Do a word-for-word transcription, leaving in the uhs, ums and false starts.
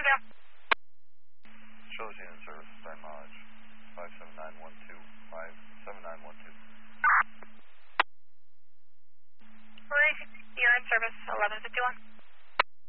one down. Shows unit service, Star mileage, five seven nine one two, five seven nine one two. Unit service, eleven fifty-one.